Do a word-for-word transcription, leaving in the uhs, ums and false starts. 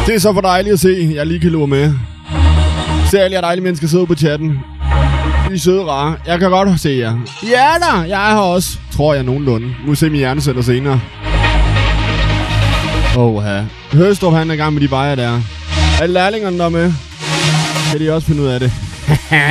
Det er så for dejligt at se, jeg lige kan lure med. Se alle jer dejlige mennesker sidde på chatten. I er søde rare. Jeg kan godt se jer. Ja da, jeg er her også. Tror jeg nogenlunde. Nu se min hjernecenter senere. Åh, ha. Høstrup, han er i gang med de vejer der. Er lærlingerne der med? Kan de også finde ud af det?